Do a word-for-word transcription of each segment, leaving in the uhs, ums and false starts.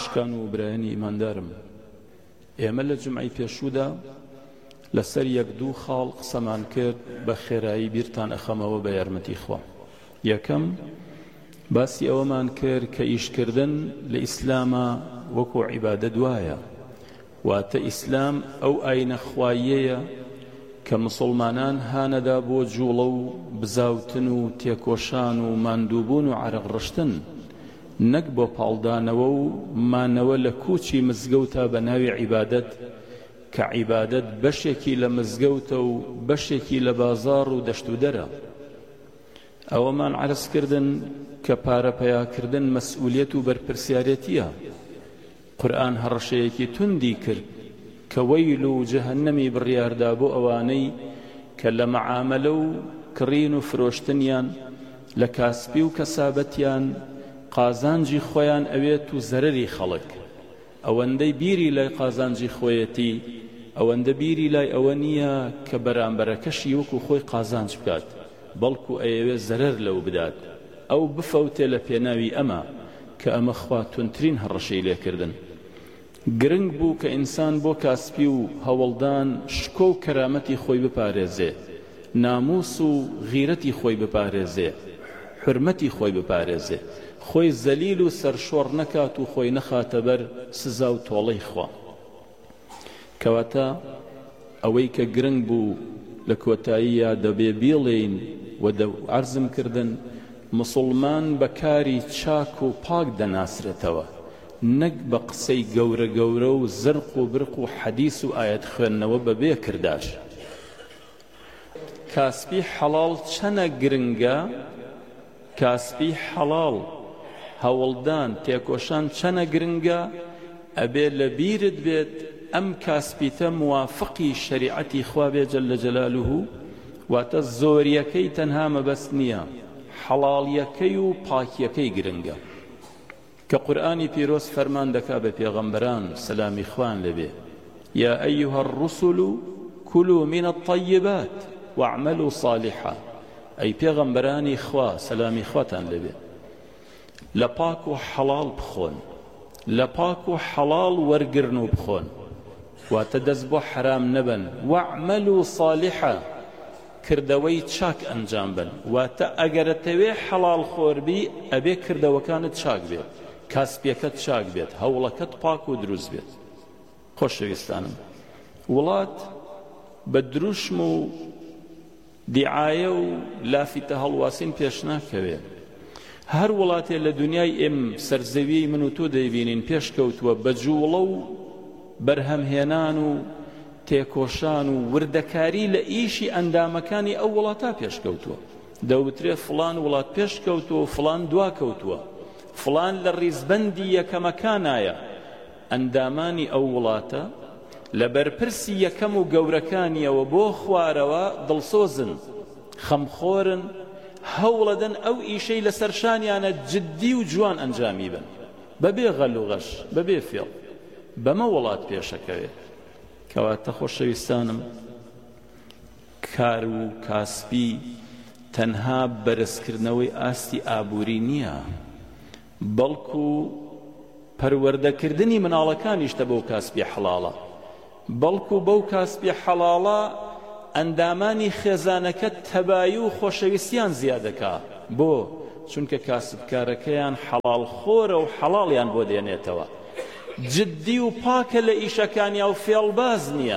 خوشکان و برایانی ئیماندارم، ئێمە لە جمعەی پێشوودا لەسەر یەک دوو خاڵ قسەمان کرد بە خێرایی بیرتان ئەخەمەوە بە یارمەتی خوا. یەکەم باسی ئەوەمان کرد کە ئیشکردن لە ئیسلامە وەکو عیبادەت وایە، واتە ئیسلام ئەو ئاینە خواییەیە کە مسلمانان هانەدا بۆ جوڵە و بزاوتن و تێکۆشان و ماندووبوون و عەرق ڕشتن، نەک بۆ پاڵدانەوە و مانەوە لە کوچی مزگەوتە بە ناوی عیبادەت کە عیبادەت بەشێکی لە مزگەوتە و بەشێکی لە بازاڕ و دەشت و دەرە. ئەوەمان عەرز کردن کە پارەپەیاکردن مەسئولیەت و بەرپرسیارەتیە. قورئان هەڕەشەیەکی توندی کرد کە وەیل و جەهەنەمی بڕیاردا بۆ ئەوانەی کە لە مەعامەلە و کڕین و فرۆشتنیان لە کاسبی و کەسابەتیان قازانجی خۆیان ئەوێت و زەرەری خەڵک. ئەوەندەی بیری لای قازانجی خۆیەتی، ئەوەندە بیری لای ئەوە نییە کە بەرامبەرەکەشی وەکو خۆی قازانج بکات، بەڵکو ئەیەوێ زەرەر لەو بدات، ئەو بفەوتێ لە پێناوی ئەمە کە ئەمە خوا تونترین هەڕەشەی لێکردن. گرنگ بوو کە ئینسان بۆ کاسبی و هەوڵدان شکۆ و کەرامەتی خۆی بپارێزێ، ناموس و غیرەتی خۆی بپارێزێ، حرمەتی خۆی بپارێزێ، خۆی زەلیل و سەرشۆڕ نەکات و خۆی نەخاتە بەر سزا و تۆڵەی خوا. کەواتە ئەوەی کە گرنگ بوو لە کۆتاییە دەبێ بیڵێین و عەرزم کردن مسلمان بە کاری چاک و پاک دەناسرێتەوە، نەک بە قسەی گەورە گەورە و زرق و برق و حەدیث و ئاەت خوێندنەوە بەبێ کردار. کاسبی حەڵاڵ چەنە گرنگە، کاسبی حەڵاڵ هەوڵدان تێکۆشان چەنە گرنگە، ئەبێ لە بیرت بێت ئەم کاسبیتە موافقی شەریعەتی خوا بێ جەلە جەلالوه، واتە زۆریەکەی تەنها مەبەست نییە، حەڵاڵیەکەی و پاکیەکەی گرنگە. کە قورئانی پیرۆز فەرمان دەکا بە پێغەمبەران سەلامی خوان لەبێ: یا ئەیها الرسل کلوا من الطیبات واعملوا صالحا. ئەی پێغەمبەرانی خوا سەلامی خواتان لەبێ، لە پاک و حەڵاڵ بخۆن، لە پاک و حەڵاڵ وەرگرن و بخۆن، واتە دەست بۆ حرام نەبن. واعملوا صالحا، کردەوەی چاک ئەنجام بن، واتە ئەگەرەتەوێ حەڵاڵ خۆربی ئەبێ کردەوەکانت چاک بێت، کاسبیەکەت چاک بێت، هەوڵەکەت پاک و دروست بێت. خۆشەویستانم، وڵات بە دروشم و دیعایە و لافتە هەڵواسین پێش ناکەوێ. هەر وڵاتێ لە دنیای ئێم سەرزەویەی من و تۆ دەیبینین پێشکەوتووە بە جوڵە و بەرهەمهێنان و تێکۆشان و وردەکاری لە ئیشی ئەندامەکانی ئەو وڵاتە پێشکەوتووە. دەوترێ فڵان وڵات پێشکەوتووە و فڵان دواکەوتووە، فڵان لە ڕیزبەندی یەکەمەکانایە. ئەندامانی ئەو وڵاتە لە بەرپرسی یەکەم و گەورەکانیەوە بۆ خوارەوە دڵسۆزن، خەمخۆرن، هەوڵەدەن ئەو ئیشەی لەسەرشانیانە جددی و جوان ئەنجامی بن، بەبێ غەل و غەش، بەبێ فێڵ. بەمە وڵات پێشەکەوێت. کەواتە خۆشەویستانم، کار و کاسبی تەنها بەرزکردنەوەی ئاستی ئابووری نییە، بەڵکو پەروەردەکردنی مناڵەکانیشتە بەو کاسبی حەڵاڵە، بەڵکو بەو کاسبی حەڵاڵە ئەندامانی خێزانەکە تەبایی و خۆشەویستیان زیادەکە. بۆ؟ چونکە کاسبکارەکەیان حەڵاڵ خۆرە و حەڵاڵیان بۆ دێنێتەوە، جددی و پاکە لە ئیشەکانیا و فێڵباز نییە.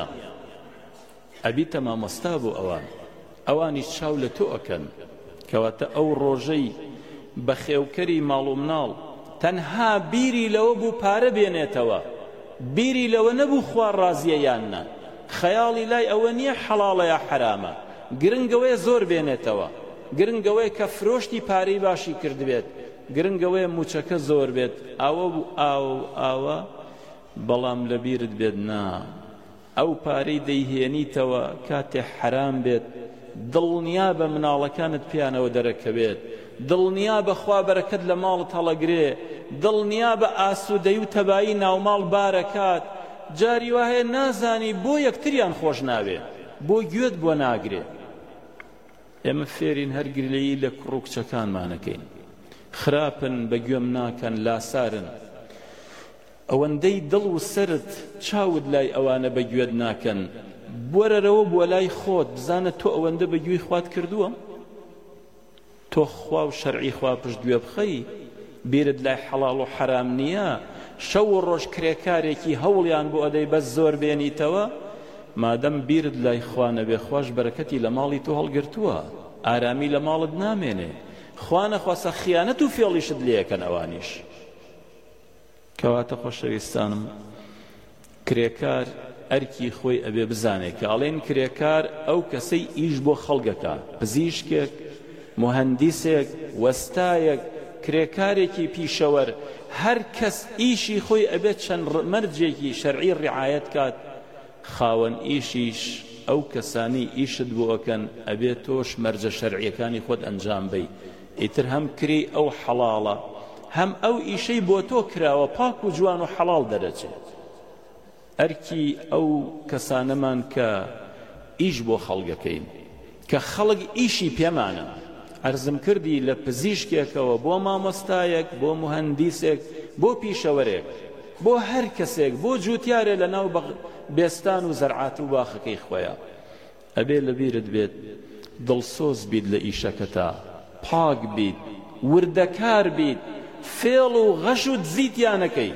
ئەبیتە مامۆستا بۆ ئەوان، ئەوانی چاو لە تۆ ئەکەن. کەواتە ئەو ڕۆژەی بە خێوکەری ماڵ و مناڵ تەنها بیری لەوە بوو پارە بێنێتەوە، بیری لەوە نەبوو خوا ڕازیە یان نە، خەیاڵی لای ئەوە نییە حەڵاڵە یا حرامە، گرنگەوەی زۆر بێنێتەوە، گرنگەوەی کە فرۆشتی پارەی باشی کردبێت، گرنگەوەی موچەکە زۆر بێت، ئەوە بوو ئاوە و ئاوە. بەڵام لە بیرت بێت نا، ئەو پارەی دەیهێنیتەوە کاتێ حرام بێت، دڵنیا بە مناڵەکانت پیانەوە دەرەکەوێت، دڵنیا بە خوا بەرەکەت لە ماڵت هەڵەگرێ، دڵنیا بە ئاسوودەی و تەبایی ناوماڵ بارەکات. جاری وایە نازانی بۆ یەکتریان خۆش ناوێ، بۆ گوێت بۆ ناگرێ. ئێمە فێرین هەر گرلەیی لە کوڕ و کچەکانمانەکەین، خراپن، بە گوێم ناکەن، لاسارن. ئەوەندەی دڵ و سرت چاود لای ئەوانە بەگوێت ناکەن بوەرەرەوە بۆ لای خۆت بزانە تۆ ئەوەندە بەگوێی خوات کردووە تۆ خوا و شەرعی خوا پشت گوێ بخەی بیرت لای حەڵاڵ و حەرام نییە شەو و ڕۆژ کرێکارێکی هەوڵیان بۆ ئەدەی بەس زۆر بێنیتەوە مادەم بیرت لای خوا نەبێ خوش بەرەکەتی لە ماڵی تۆ هەڵگرتووە ئارامی لە ماڵت نامێنێ خوا نەخواسە خیانەت و فێڵیشت لێەکەن ئەوانیش کەواتە خۆشەویستانم کرێکار ئەرکی خۆی ئەبێ بزانێ کە ئەڵێن کرێکار ئەو کەسەی ئیش بۆ خەڵگەکە پزیشکێک مهندیسێک وەستایەک کرێکارێکی پیشەوەر هەر کەس ئیشی خۆی ئەبێت چەند مەرجێکی شەرعی ڕعایەت کات خاوەن ئیشیش ئەو کەسانی ئیشت بۆ ئەکەن ئەبێت تۆش مەرجە شەرعیەکانی خۆت ئەنجام بەی ئیتر هەم کری ئەو حەڵاڵە هەم ئەو ئیشەی بۆ تۆ کراوە پاک و جوان و حەڵاڵ دەرەچێت ئەرکی ئەو کەسانەمان کە ئیش بۆ خەڵگەکەین کە خەڵک ئیشی پێمانە عەرزم کردی لە پزیشکێکەوە بۆ مامۆستایەک بۆ مهندیسێک بۆ پیشەوەرێک بۆ هەر کەسێک بۆ جوتیارێ لە ناو بێستان و زەرعات و باخەکەی خۆیان ئەبێ لەبیرت بێت دڵسۆز بیت لە ئیشەکەتا پاک بیت وردەکار بیت فێڵ و غەش و دزیتیانەکەی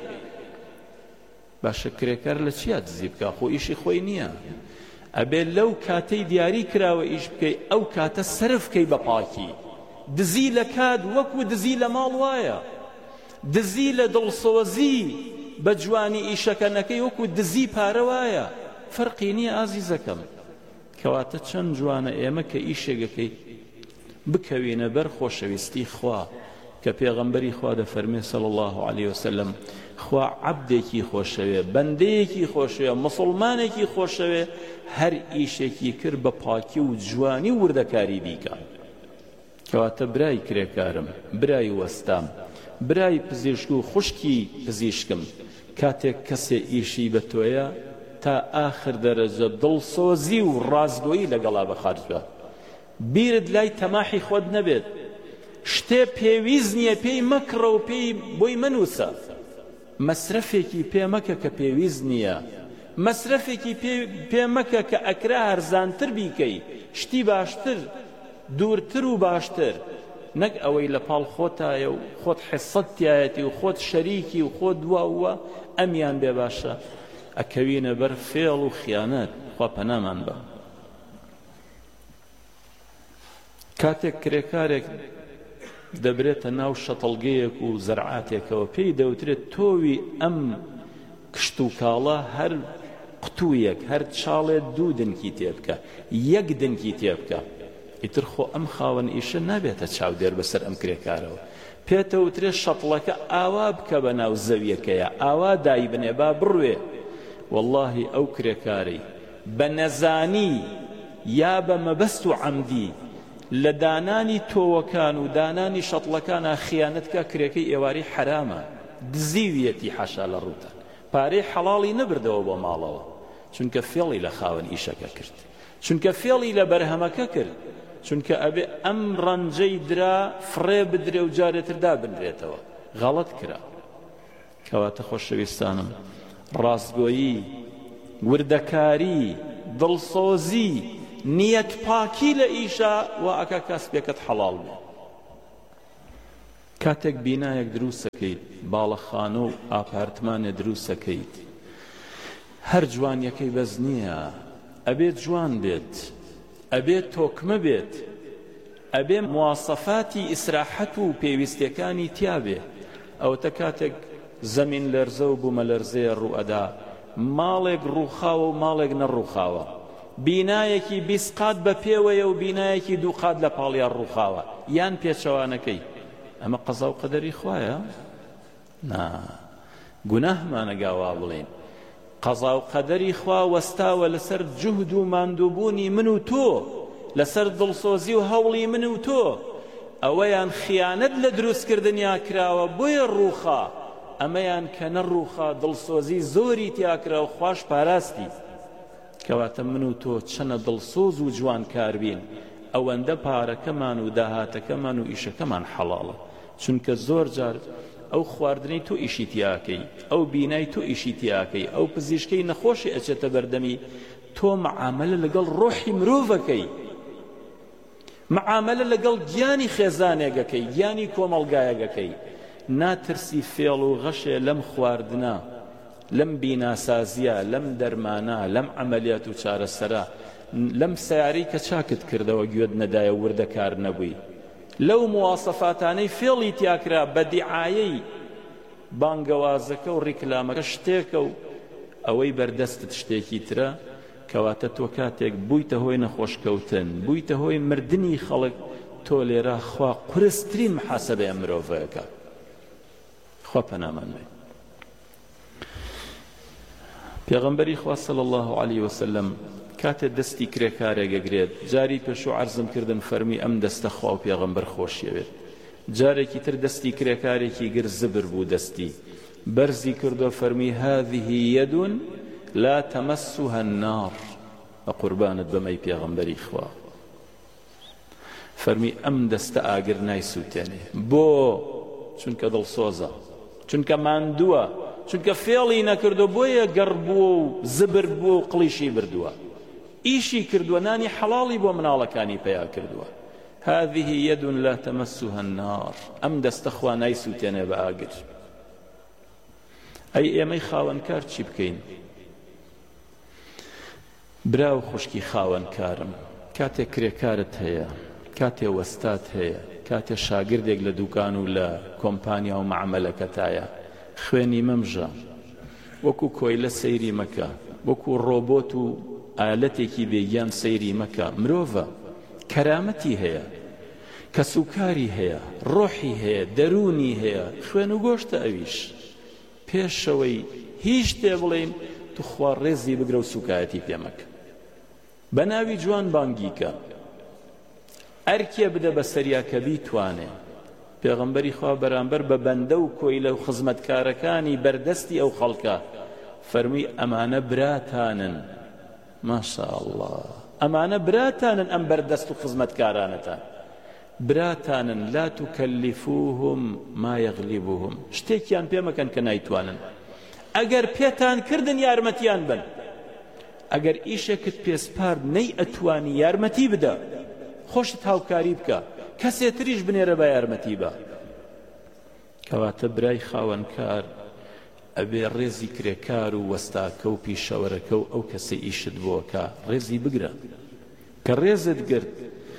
باشە کرێکار لە چیا دزی بکە خۆ ئیشی خۆی نییە ئەبێ لەو کاتەی دیاری کراوە ئیش بکەی ئەو کاتە سرف بکەی بە پاکی دزی لە کات وەکو دزی لە ماڵ وایە دزی لە دڵسۆزی بە جوانی ئیشەکەنەکەی وەکو دزی پارە وایە فەرقی نییە ئازیزەکەم کەواتە چەند جوانە ئێمە کە ئیشێگەکەی بکەوینە بەر خۆشەویستی خوا کە پێغەمبەری خوا دەفەرمێ صلی الله علیه وسلم خوا عەبدێکی خۆشەوێ بەندەیەکی خۆشەوێ مسڵمانێکی خۆشەوێ هەر ئیشێکی کرد بە پاکی و جوانی و وردەکاری بیکە کەواتە برای کرێکارم برای وەستام برای پزیشک و خوشکی پزیشکم کاتێک کەسێ ئیشی بە تۆیە تا ئاخر دەرەجە دڵسۆزی و ڕازگۆیی لەگەڵا بەخارج بە بیرت لای تەماحی خۆت نەبێت شتێ پێویست نییە پێی مەکڕە و پێی بۆی منووسە مەسرەفێکی پێ مەکە کە پێویست نییە مەسرەفێکی پێ مەکە کە ئەکرا هەرزانتر بیکەی شتی باشتر دوورتر و باشتر نەک ئەوەی لە پاڵ خۆتایە و خۆت حیسەت تایەتی و خۆت شەریکی و خۆت دواوە ئەمیان بێ باشە ئەکەوینە بەر فێڵ و خیانەت خوا پەنامان بە کاتێک کرێکارێک دەبرێتە ناو شەتەڵگەیەک و زەرعاتێکەوە پێی دەوترێت تۆوی ئەم کشت و کاڵە هەر قوتوویەک هەر چاڵێت دوو دنکی تێ بکە یەک دنکی تێ بکە ئیتر خۆ ئەم خاوەن ئیشە نابێتە چاودێر بەسەر ئەم کرێکارەوە پێتەوترێت شەپڵەکە ئاوا بکە بە ناو زەویەکەیە ئاوا دای بنێ با بڕوێ واللهی ئەو کرێکارەی بە نەزانی یا بە مەبەست و عەمدی لە دانانی تۆوەکان و دانانی شەتڵەکانە خیانەتکە کرێکەی ئێواری حرامە دزیویەتی حەشا لە ڕووتان پارەی حەڵاڵی نەبردەوە بۆ ماڵەوە چونکە فێڵی لە خاوەن ئیشەکە کرد چونکە فێڵی لە بەرهەمەکە کرد چونکە ئەبێ ئەم ڕەنجەی درا فڕێ بدرێ و جارێتر دابنرێتەوە غەڵەت کرا کەواتە خۆشەویستانم ڕاستگۆیی وردەکاری دڵسۆزی نیەت پاکی لە ئیشە و ئەکە کەسبێکت حەڵاڵ بێ کاتێک بینایەک دروستەکەیت باڵەخانە و ئاپارتمانێ دروستەکەیت هەر جوانیەکەی بەس نییە ئەبێت جوان بێت ئەبێت تۆکمە بێت ئەبێ مواسەفاتی ئیسراحەت و پێویستیەکانی تیا بێ ئەوەتە کاتێک زەمین لەرزە و بوومە لەرزەیە ڕوئەدا ماڵێک ڕووخاوە و ماڵێک نەڕووخاوە بینایەکی بیست قات بە پێوەیە و بینایەکی دوو قات لە پاڵیان ڕووخاوە یان پێچەوانەکەی ئەمە قەزا و قەدەری خوایە نا گوناهمانەگا وا بڵێن قەزا و قەدەری خوا وەستاوە لەسەر جوهد و ماندووبوونی من و تۆ لەسەر دڵسۆزی و هەوڵی من و تۆ ئەوەیان خیانەت لە دروستکردنیا کراوە بۆیە ڕووخا ئەمەیان کە نەڕووخا دڵسۆزی زۆری تیاکرا و خوش پاراستی کەواتە من و تۆ چەنە دڵسۆز و جوان کاربین ئەوەندە پارەکەمان و داهاتەکەمان و ئیشەکەمان حەڵاڵە چونکە زۆر جار ئەو خواردنەی تۆ ئیشی تیاکەی ئەو بینای تۆ ئیشی تیاکەی ئەو پزیشکەی نەخۆشی ئەچێتە بەردەمی تۆ مەعاملە لەگەڵ ڕۆحی مرۆڤەکەی مەعاملە لەگەڵ گیانی خێزانێگەکەی گیانی کۆمەڵگایەگەکەی ناترسی فێڵ و غەشێ لەم خواردنە لەم بیناسازیە لەم دەرمانە لەم عەمەلیات و چارەسەرە لەم سیارەی کە چاکت کردەوە گوێت نەدایە وردەکار نەبووی لەو مواسەفاتانەی فێڵی تیاکرا بە دیعایەی بانگەوازەکە و ڕیکلامەکە شتێکە و ئەوەی بەردەستت شتێکی ترە کەواتە تۆ کاتێک بوویتە هۆی نەخۆشکەوتن بوویتە هۆی مردنی خەڵک تۆ لێرە خوا قورسترین محاسەبەیە مرۆڤەکە خوا پەنامان بێ پێغەمبەری خوا صلی الله علیه وسلم کاتێ دەستی کرێکارێک ئەگرێت جاری پێشوو عەرزم کردن فەرمی ئەم دەستە خوا و پێغەمبەر خۆشیەوێت جارێکی تر دەستی کرێکارێکی گر زبر بوو دەستی بەرزی کردو فەرمی هذه يد لا تمسها النار قربانت بەمەی پێغەمبەری خوا فەرمی ئەم دەستە ئاگر نایسووتێنێ بۆ چونکە دڵسۆزە چونکە ماندووە چونکە فێڵی نەکردو بۆیە گەڕ بووە و زبر بووە و قڵیشی بردووە ئیشی کردووە نانی حەڵاڵی بۆ مناڵەکانی پیا کردووە هذه يد لا تمسها النار ئەم دەستە خوا نایسووتێنێ بە ئاگر ئەی ئێمەی خاوەنکار چی بکەین براو خوشکی خاوەنکارم کاتێک کرێکارت هەیە کاتێ وەستات هەیە کاتێ شاگردێک لە دوکان و لە کۆمپانیا و مەعامەلەکەتایە خوێنی مەمژە وەکو کۆیلە سەیری مەکە وەکو ڕۆبۆت و ئالەتێکی بێگیان سەیری مەکە مرۆڤە کەرامەتی هەیە کەسوکاری هەیە ڕۆحی هەیە دەرونی هەیە خوێن و گۆشتە ئەویش پێشەوەی هیچ شتێ بڵێین تو خوا ڕێزی بگرە و سوکایەتی پێمەکە بە ناوی جوان بانگیکە ئەرکێ بدە بە سەریا کە بیتوانێ پێغەمبەری خوا بەرامبەر بە بەندە و کۆیلە و خزمەتکارەکانی بەردەستی ئەو خەڵکە فەرمووی ئەمانە براتانن ماشاء الله ئەمانە براتانن ئەم بەردەست و خزمەتکارانەتان براتانن لا تکەلیفوهم ما یغلیبوهم شتێکیان پێمەکەن کە نایتوانن ئەگەر پێتان کردن یارمەتیان بن ئەگەر ئیشێکت پێسپارد نەی ئەتوانی یارمەتی بدە خۆشت هاوکاری بکە کەسێ تریش بنێرە بە یارمەتی بە کەواتە برای خاوەنکار ئەبێ ڕێزی کرێکار و وەستاکە و پیشەوەرەکە و ئەو کەسە ئیشت بۆکە ڕێزی بگرە کە ڕێزت گرت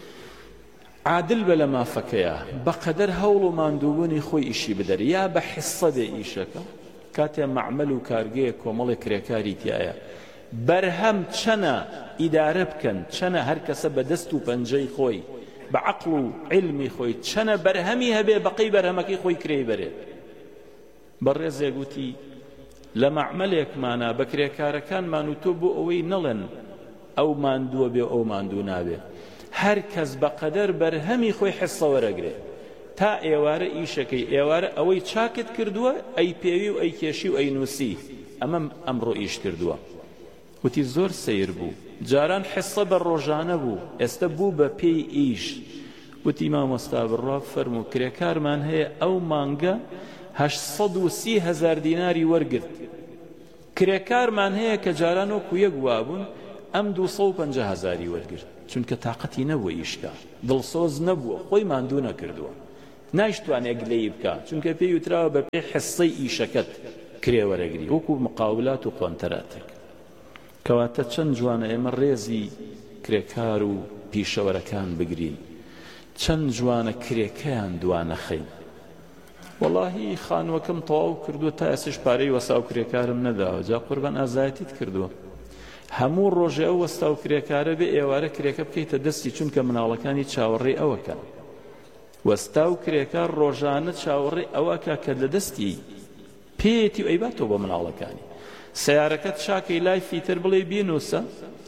عادل بە لە مافەکەیە بەقەدەر هەوڵ و ماندووبوونی خۆی ئیشی بدەر یا بە حیسە دێ ئیشەکە کاتێ مەعمەل و کارگەیە کۆمەڵی کرێکاری تایە بەرهەم چەنە ئیدارە بکەن چەنە هەر کەسە بە دەست و پەنجەی خۆی بە عەقڵ و عیلمی خۆی چەنە بەرهەمی هەبێ بەقەی بەرهەمەکەی خۆی کرێی بەرێت بەڕێزێک گوتی لە مەعمەلێکمانە بە کرێکارەکانمان و تۆ بۆ ئەوەی نەڵێن ئەو ماندووە بێ ئەو ماندوو نابێ هەر کەس بەقەدەر بەرهەمی خۆی حیسە وەرەگرێ تا ئێوارە ئیشەکەی ئێوارە ئەوەی چاکت کردووە ئەی پێوی و ئەی کێشی و ئەی نووسی ئەمەم ئەمڕۆ ئیش کردووە وتی زۆر سیر بوو جاران حیسە بە ڕۆژانە بوو ئێستا بوو بە پێی ئیش وتی مامۆستا بڕوا فەرموو کرێکارمان هەیە ئەو مانگە هەشت سەد و سی هەزار دیناری وەرگرت کرێکارمان هەیە کە جاران وەکو یەک وابوون ئەم دوو سەد و پەنجا هەزاری وەرگرت چونکە تاقەتی نەبووە ئیشکە دڵسۆز نەبووە خۆی ماندوو نەکردووە نایشتوانێ گلەی بکە چونکە پێی وتراوە بە پێی حیسەی ئیشەکەت کرێ وەرەگری وەکو مقاولات و قۆنتەراتێک کەواتە چەند جوانە ئێمە ڕێزی کرێکار و پیشەوەرەکان بگرین چەند جوانە کرێکەیان دوانەخەین وەڵاهی خانووەکەم تەواو کردووە تا ئێسش پارەی وەسا و کرێکارم نەداوە جا قوربان ئازایەتیت کردووە هەموو ڕۆژێ ئەو وەستا و کرێکارە بێ ئێوارە کرێکە بکەیتە دەستی چونکە مناڵەکانی چاوەڕێی ئەوەکەن وەستا و کرێکار ڕۆژانە چاوەڕێی ئەوەکە کە لە دەستی پێیەتی و ئەیباتەوە بە مناڵەکانی سیارەکەت شاکەی لای فیتر بڵێ بینوسە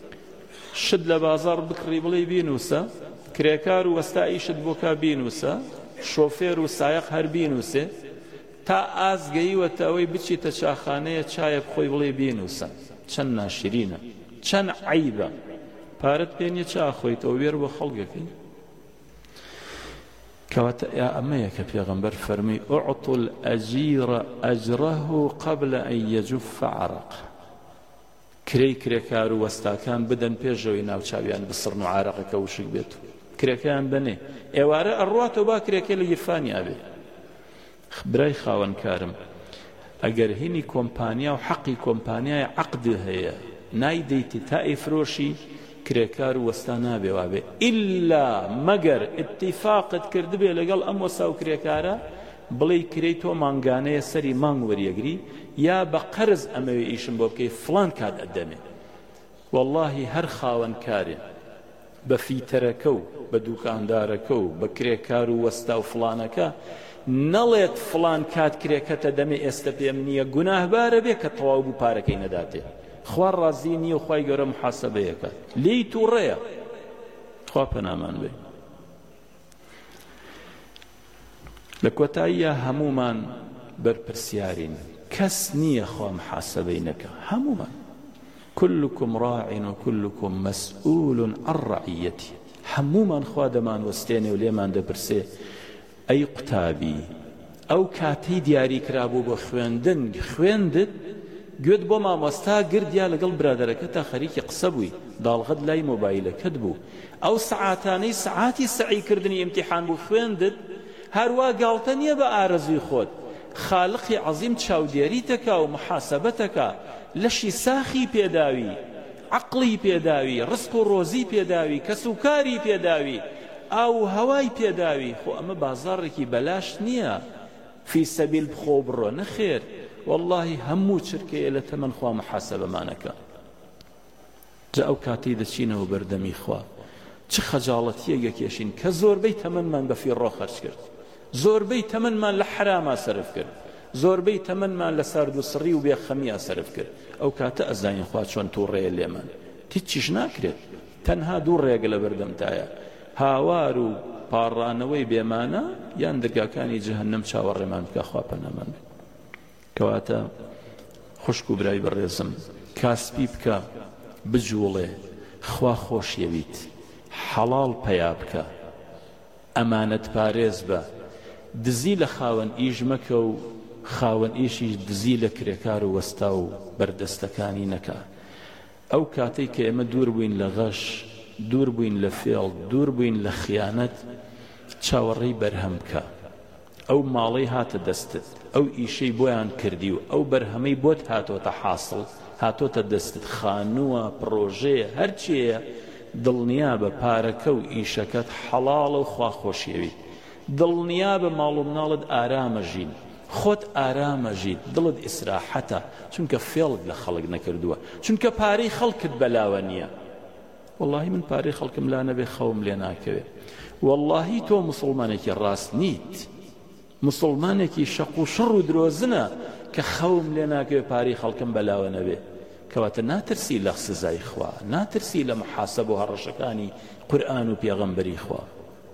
شت لە بازار بکڕی بڵێ بینوسە کرێکار و وەستا ئیشت بۆکە بینوسە شۆفێر و سایق هەر بینوسێ تا ئازگەیوەتە ئەوەی بچیتە چاخانەیە چایە بخۆی بڵێ بینوسە چەند ناشرینە چەند عەیبە پارەت پێ نییە چا خۆیتەوە وێر بۆ خەڵگەکەی کەواتە ئەمەیە کە پێغەمبەر فەرمی ئوعطوا الأجير أجره قبل أن يجف عرق کرێی کرێکار و وەستاکان بدەن پێشەوەی ناوچاویان بسڕن و عارەقەکە وشک بێت کرێکیان بنێ ئێوارە ئەڕواتەوە با کرێکە لە گیرفانی ئابێ برای خاوەنکارم ئەگەر هینی کۆمپانیا و حەقی کۆمپانیای عەقد هەیە نایدەیتی تا ئەیفرۆشی کرێکار و وەستا نابێ وابێ ئیلا مەگەر ئیتیفاقت کردبێ لەگەڵ ئەم وەستا و کرێکارە بڵێ کرێی تۆ مانگانەیە سەری مانگ وەریەگری یا بە قەرز ئەمەوێ ئیشم بۆ بکەی فڵان کات ئەدەمێ واللهی هەر خاوەنکارێ بە فیتەرەکە و بە دوکاندارەکە و بە کرێکار و وەستا و فڵانەکە نەڵێت فڵان کات کرێکەتە دەمێ ئێستا پێم نییە گوناهبارە بێ کە تەواو بوو پارەکەی نەداتێ خوا ڕازی نییە و خوای گەورە محاسەبەیەکە لێی تووڕێیە خوا پەنامان بێ لە کۆتاییە هەمومان بەرپرسیارین کەس نییە خوا محاسەبەی نەکە هەمومان كلكم راع وكلكم مسؤول عن رعيته هەمومان خوا دەمان وەستێنێ و لێمان دەپرسێ ئەی قوتابی ئەو کاتەی دیاری کرابوو بۆ خوێندن خوێندت گوێت بۆ مامۆستا گردیا لەگەڵ برادەرەکە تا خەریکی قسە بووی داڵغەت لای مۆبایلەکەت بوو ئەو سەعاتانەی سەعاتی سەعیکردنی ئیمتیحان بوو خوێندت هەروە گاڵتە نییە بە ئارەزوی خۆت خالقی عەزیم چاودێریتەکە و محاسەبەتەکە لەشی ساخی پێداوی عەقڵی پێداوی ڕزق و ڕۆزی پێداوی کەسوکاری پێداوی ئاو هەوای پێداوی خۆ ئەمە بازاڕێکی بەلاش نییە فی سەبیل بخۆ بڕۆ نەخێر واللهی هەموو چرکەیە لە تەمەن خوا محاسەبەمانەکە جا ئەو کاتەی دەچینەوە بەردەمی خوا چ خەجاڵەتیە یەکێشین کە زۆربەی تەمەنمان بە فیڕۆ خەرج کرد زۆربەی تەمەنمان لە حراما سەرف کرد زۆربەی تەمەنمان لە سارد و سڕی و بێخەمیا سەرف کرد ئەو کاتە ئەزانین خوا چۆن تووڕێیە لێمان هیچیش ناکرێت تەنها دوو ڕێگە لە بەردەمتایە هاوار و پاڕانەوەی بێمانە یان دەرگاکانی جەهەنەم چاوەڕێمان بکە خوا پەنامان بێ کەواتە خوشک و برای بەڕێزم کاسبی بکە بجوڵێ خوا خۆشیەویت حەڵاڵ پەیا بکە ئەمانەت پارێز بە دزی لە خاوەن ئیش مەکە و خاوەن ئیشیش دزی لە کرێکار و وەستا و بەردەستەکانی نەکە ئەو کاتەی کە ئێمە دوور بووین لە غەش دوور بووین لە فێڵ دوور بووین لە خیانەت چاوەڕێی بەرهەم بکە ئەو ماڵەی هاتە دەستت ئەو ئیشەی بۆیان کردی و ئەو بەرهەمەی بۆت هاتۆتە حاصڵ هاتۆتە دەستت خانووە پرۆژەیە هەرچیەیە دڵنیا بە پارەکە و ئیشەکەت حەڵاڵە و خواخۆشیەوی دڵنیا بە ماڵ و مناڵت ئارامەژین خۆت ئارامەژیت دڵت ئیسراحەتە چونکە فێڵت لە خەڵک نەکردووە چونکە پارەی خەڵکت بەلاوە نییە واللهی من پارەی خەڵکم لا نەبێ خەوم لێ ناکەوێ واللهی تۆ موسڵمانێکی ڕاست نیت موسڵمانێکی شەق و شڕ و درۆزنە کە خەوم لێ ناکەوێ پارەی خەڵکم بەلاوە نەبێ کەواتە ناترسی لە سزای خوا ناترسی لە محاسەب و هەڕەشەکانی قورئان و پێغەمبەری خوا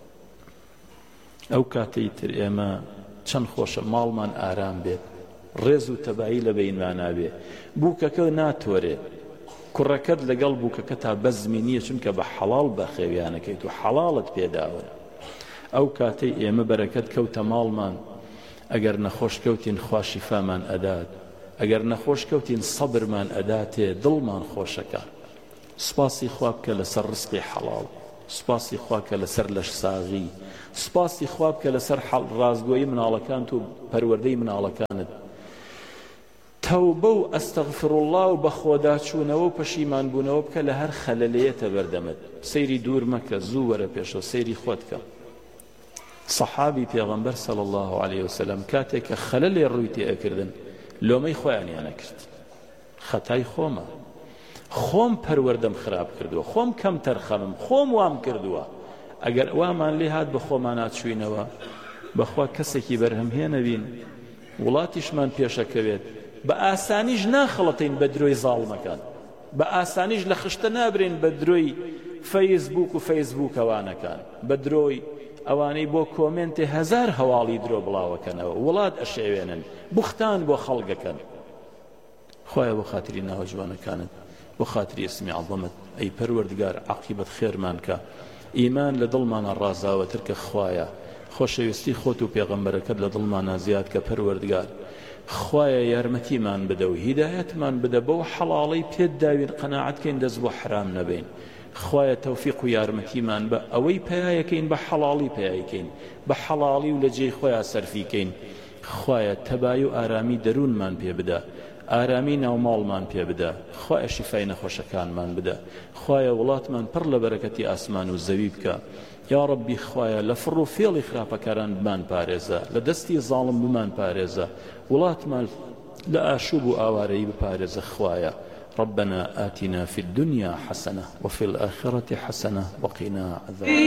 ئەو کاتەی تر ئێمە چەند خۆشە ماڵمان ئارام بێت ڕێز و تەبایی لە بەینمان نابێ بووکەکە ناتۆرێ کوڕەکەت لەگەڵ بووکەکە تا بەزمی نییە چونکە بە حەڵاڵ بە خێویانەکەیت و حەڵاڵت پێداوە ئەو کاتەی ئێمە بەرەکەت کەوتە ماڵمان ئەگەر نەخۆش کەوتین خوا شیفامان ئەدات ئەگەر نەخۆش کەوتین سەبرمان ئەداتێ دڵمان خۆشەکە سوپاسی خوا بکە لەسەر ڕزقی حەڵاڵ سوپاسی خوا بکە لەسەر لەش ساغی سوپاسی خوا بکە لەسەر ڕازگۆیی مناڵەکانت و پەروەردەی مناڵەکانت تەوبە و ئەستەغفر الله و بە خۆداچوونەوە و پەشیمان بوونەوە بکە لە هەر خەلەلەیەتە بەردەمت سەیری دوور مەکە زوو وەرە پێشەوە سەیری خۆت کە سەحابی پێغەمبەر صلی الله عليه وسلم کاتێک کە خەلەلێ ڕووی تێئەکردن لۆمەی خۆیانیان نەکرد خەتای خۆمە خۆم پەروەردەم خراپ کردووە خۆم کەم تەرخەمم خۆم وام کردووە ئەگەر ئەوامان لێ هات بەخۆمان ناچووینەوە بەخوا کەسێکی بەرهەمهێنە بین وڵاتیشمان پێشەکەوێت بە ئاسانیش ناخەڵەتین بە درۆی زاڵمەکان بە ئاسانیش لە خشتە نابرین بە درۆی فەیسبوک و فەیسبوکەوانەکان بە درۆی ئەوانەی بۆ کۆمنتێ هەزار هەواڵی درۆ بڵاوەکەنەوە وڵات ئەشێوێنن بوختان بۆ خەڵگەکەن خۆیە بۆ خاتری ناوە جوانەکانت بۆ خاتری ئیسمی عەظەمت ئەی پەروەردگار عاقیبەت خێرمان کە ئیمان لە دڵمانە ڕازاوەتر کە خوایە خۆشەویستی خۆت و پێغەمبەرەکەت لە دڵمانە زیاد کە پەروەردگار خوایە یارمەتیمان بدە و هیدایەتمان بدە بەو حەڵاڵەی پێت داوین قەناعەتکەین دەست بۆ حرام نەبین خوایە تەوفیق و یارمەتیمان بە ئەوەی پەیایەکەین بە حەڵاڵی پەیایەکەین بە حەڵاڵی و لە جێی خۆیان سەرفیکەین خوایە تەبای و ئارامی دەروونمان پێ بدە ئارامی ناوماڵمان پێ بدە خوایە شیفای نەخۆشەکانمان بدە خوایە وڵاتمان پڕ لە بەرەکەتی ئاسمان و زەوی بکە یا ربی خوایە لە فڕ و فێڵی خراپەکاران بمان پارێزە لە دەستی زاڵم بمان پارێزە وڵاتمان لە ئاشوب و ئاوارەیی بپارێزە خوایە ربنا آتنا في الدنيا حسنة وفي الآخرة حسنة وقنا عذاب